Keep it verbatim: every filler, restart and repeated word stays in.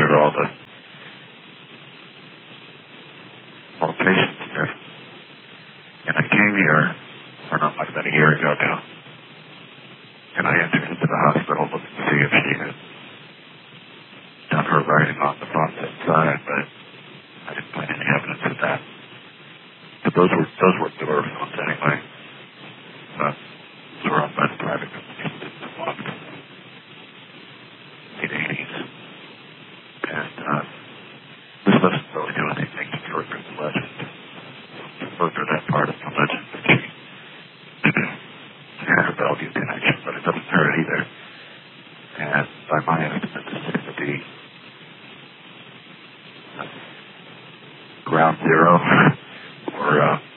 sure all the all the patients there. And I came here, or not like about a year ago now, and I entered into the hospital looking to see if she had done her writing on the prostate side, but I didn't find any evidence of that. But those were those were door phones anyway. But those were owned by the private company that belonged to the late eighties. And uh, this doesn't really do anything to further the legend, to further that part of the legend that she had a Bellevue connection, but it doesn't hurt either. And by my estimate, this seems to be uh, ground zero for uh,